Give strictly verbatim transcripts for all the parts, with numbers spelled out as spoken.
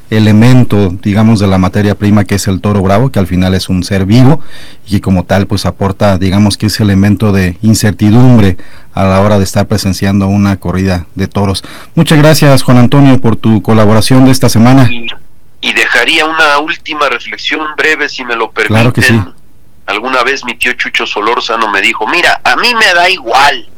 elemento, digamos, de la materia prima que es el toro bravo, que al final es un ser vivo y como tal pues aporta, digamos, que ese elemento de incertidumbre a la hora de estar presenciando una corrida de toros. Muchas gracias, Juan Antonio, por tu colaboración de esta semana. Y, y dejaría una última reflexión breve, si me lo permiten. Claro que sí. Alguna vez mi tío Chucho Solórzano me dijo, mira, a mí me da igual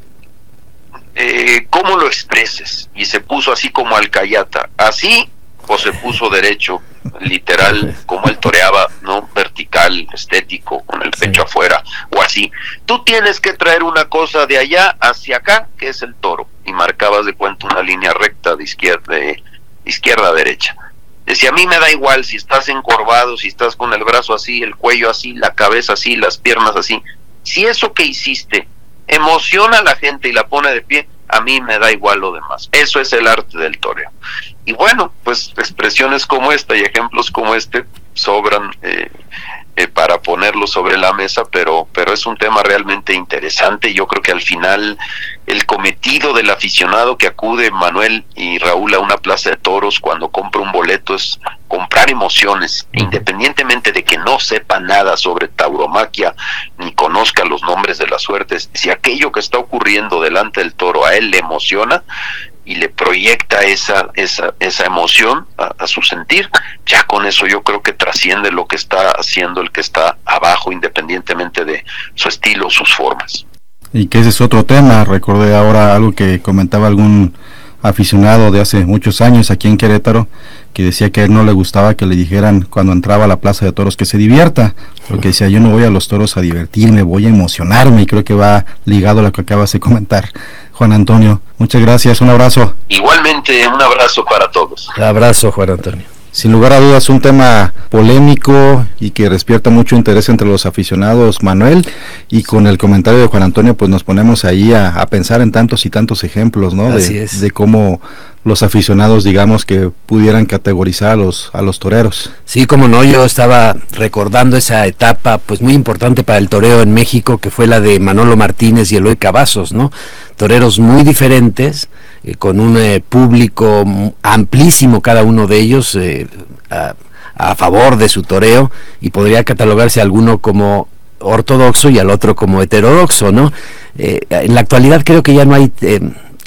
eh, cómo lo expreses, y se puso así como alcayata, así, o se puso derecho, literal, como él toreaba, ¿no? Vertical, estético, con el pecho sí. afuera, o así. Tú tienes que traer una cosa de allá hacia acá, que es el toro, y marcabas de cuenta una línea recta de izquierda, de izquierda a derecha. Decía, a mí me da igual si estás encorvado, si estás con el brazo así, el cuello así, la cabeza así, las piernas así. Si eso que hiciste emociona a la gente y la pone de pie, a mí me da igual lo demás. Eso es el arte del toreo. Y bueno, pues expresiones como esta y ejemplos como este sobran eh, eh, para ponerlo sobre la mesa, pero, pero es un tema realmente interesante. Yo creo que al final el cometido del aficionado que acude, Manuel y Raúl, a una plaza de toros cuando compra un boleto es comprar emociones, uh-huh. independientemente de que no sepa nada sobre tauromaquia ni conozca los nombres de las suertes. Si aquello que está ocurriendo delante del toro a él le emociona y le proyecta esa esa esa emoción a, a su sentir, ya con eso yo creo que trasciende lo que está haciendo el que está abajo, independientemente de su estilo, sus formas. Y que ese es otro tema. Recordé ahora algo que comentaba algún aficionado de hace muchos años aquí en Querétaro, que decía que a él no le gustaba que le dijeran cuando entraba a la plaza de toros que se divierta, porque decía, yo no voy a los toros a divertirme, voy a emocionarme, y creo que va ligado a lo que acabas de comentar, Juan Antonio. Muchas gracias, un abrazo. Igualmente, un abrazo para todos. Un abrazo, Juan Antonio. Sin lugar a dudas, un tema polémico y que despierta mucho interés entre los aficionados, Manuel, y con el comentario de Juan Antonio, pues nos ponemos ahí a, a pensar en tantos y tantos ejemplos, ¿no? Así de, es. de cómo los aficionados, digamos, que pudieran categorizar a los, a los toreros. Sí, como no, yo estaba recordando esa etapa, pues muy importante para el toreo en México, que fue la de Manolo Martínez y Eloy Cavazos, ¿no? Toreros muy diferentes, eh, con un eh, público amplísimo cada uno de ellos, eh, a, a favor de su toreo, y podría catalogarse alguno como ortodoxo y al otro como heterodoxo, ¿no? Eh, en la actualidad creo que ya no hay eh,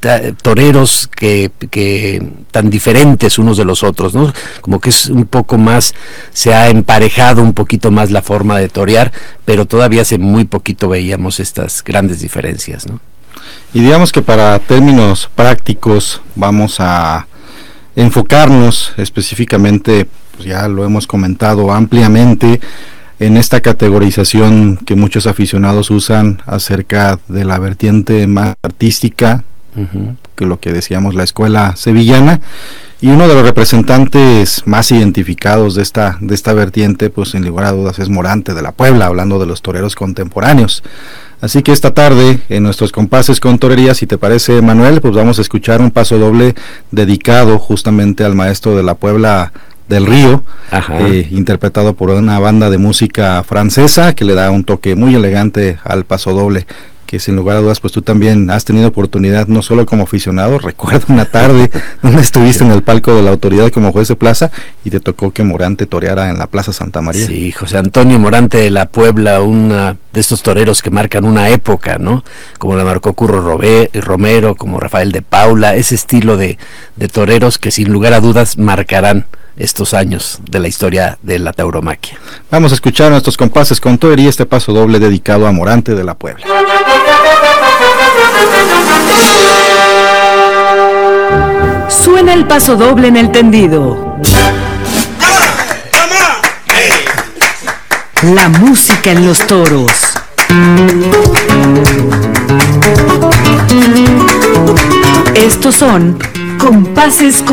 toreros que, que tan diferentes unos de los otros, ¿no? Como que es un poco más, se ha emparejado un poquito más la forma de torear, pero todavía hace muy poquito veíamos estas grandes diferencias, ¿no? Y digamos que para términos prácticos vamos a enfocarnos específicamente, pues ya lo hemos comentado ampliamente, en esta categorización que muchos aficionados usan acerca de la vertiente más artística, uh-huh. que lo que decíamos, la escuela sevillana, y uno de los representantes más identificados de esta de esta vertiente, pues sin lugar a dudas es Morante de la Puebla, hablando de los toreros contemporáneos. Así que esta tarde, en nuestros compases con torería, si te parece, Manuel, pues vamos a escuchar un paso doble dedicado justamente al maestro de la Puebla del Río, eh, interpretado por una banda de música francesa que le da un toque muy elegante al paso doble, que sin lugar a dudas pues tú también has tenido oportunidad, no solo como aficionado. Recuerdo una tarde donde estuviste en el palco de la autoridad como juez de plaza y te tocó que Morante toreara en la Plaza Santa María. Sí, José Antonio Morante de la Puebla, una de estos toreros que marcan una época, ¿no? Como la marcó Curro Robé, Romero, como Rafael de Paula, ese estilo de, de toreros que sin lugar a dudas marcarán estos años de la historia de la tauromaquia. Vamos a escuchar nuestros compases con torería, este paso doble dedicado a Morante de la Puebla. Suena el paso doble en el tendido. La música en los toros. Estos son compases con